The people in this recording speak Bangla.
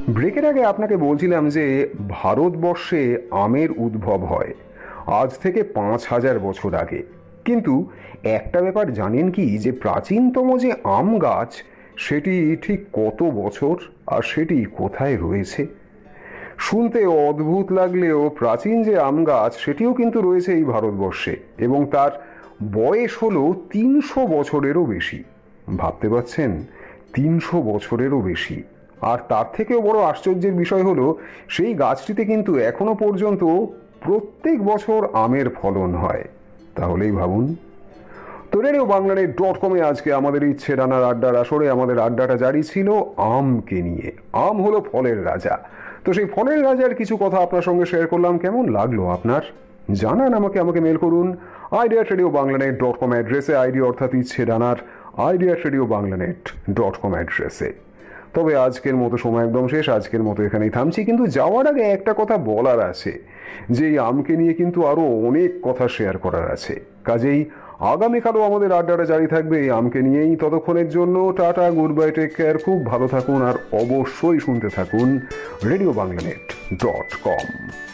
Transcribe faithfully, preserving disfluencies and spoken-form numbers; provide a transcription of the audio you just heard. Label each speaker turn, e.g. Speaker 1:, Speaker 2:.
Speaker 1: ব্রেকের আগে আপনাকে বলছিলাম যে ভারতবর্ষে আমের উদ্ভব হয় আজ থেকে পাঁচ হাজার বছর আগে। কিন্তু একটা ব্যাপার জানেন কি, যে প্রাচীনতম যে আম গাছ সেটি ঠিক কত বছর আর সেটি কোথায় রয়েছে? শুনতে অদ্ভুত লাগলেও প্রাচীন যে আম গাছ সেটিও কিন্তু রয়েছে এই ভারতবর্ষে, এবং তার বয়স হলো তিনশো বছরেরও বেশি। ভাবতে পারছেন, তিনশো বছরেরও বেশি। আর তার থেকেও বড় আশ্চর্যের বিষয় হলো, সেই গাছটিতে কিন্তু এখনো পর্যন্ত প্রত্যেক বছর আমের ফলন হয়। তাহলেই ভাবুন। তো রেডিও বাংলানেট ডট কমে আজকে আমাদের ইচ্ছে রানার আড্ডার আসরে আমাদের আড্ডাটা জারি ছিল আমকে নিয়ে। আম হলো ফলের রাজা। তো সেই ফলের রাজার কিছু কথা আপনার সঙ্গে শেয়ার করলাম। কেমন লাগলো আপনার? জানান আমাকে। আমাকে মেল করুন আইডিয়া রেডিও বাংলানেট ডট কম অ্যাড্রেসে, আইডিয়া অর্থাৎ ইচ্ছে রানার আইডিয়া রেডিও বাংলানেট ডট কম অ্যাড্রেসে। তবে আজকের মতো সময় একদম শেষ। আজকের মতো এখানেই থামছি, কিন্তু যাওয়ার আগে একটা কথা বলার আছে, যে এই আমকে নিয়ে কিন্তু আরো অনেক কথা শেয়ার করার আছে। কাজেই আগামীকালও আমাদের আড্ডাটা জারি থাকবে এই আমকে নিয়েই। ততক্ষণের জন্য tata, good bye, take care, খুব ভালো থাকুন, আর অবশ্যই শুনতে থাকুন রেডিও বাংলানেট ডট কম।